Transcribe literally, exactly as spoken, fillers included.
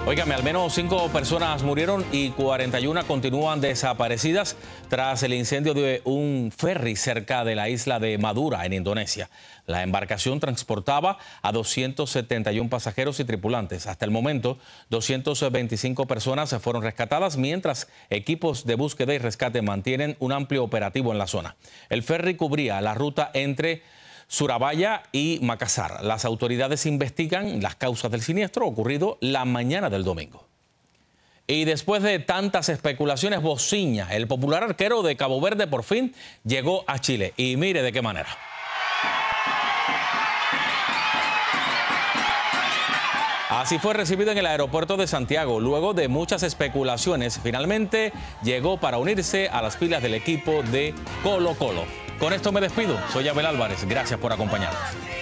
Óigame, al menos cinco personas murieron y cuarenta y una continúan desaparecidas tras el incendio de un ferry cerca de la isla de Madura, en Indonesia. La embarcación transportaba a doscientos setenta y uno pasajeros y tripulantes. Hasta el momento, doscientas veinticinco personas se fueron rescatadas, mientras equipos de búsqueda y rescate mantienen un amplio operativo en la zona. El ferry cubría la ruta entre Surabaya y Makassar. Las autoridades investigan las causas del siniestro ocurrido la mañana del domingo. Y después de tantas especulaciones, Bociña, el popular arquero de Cabo Verde, por fin llegó a Chile. Y mire de qué manera. Así fue recibido en el aeropuerto de Santiago. Luego de muchas especulaciones, finalmente llegó para unirse a las filas del equipo de Colo Colo. Con esto me despido. Soy Abel Álvarez. Gracias por acompañarnos.